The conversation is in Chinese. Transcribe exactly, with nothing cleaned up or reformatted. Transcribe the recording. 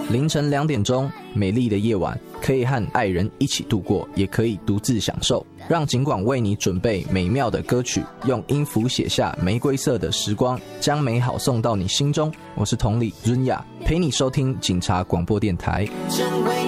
凌晨两点钟，美丽的夜晚，可以和爱人一起度过，也可以独自享受。让警广为你准备美妙的歌曲，用音符写下玫瑰色的时光，将美好送到你心中。我是同理润雅，陪你收听警察广播电台。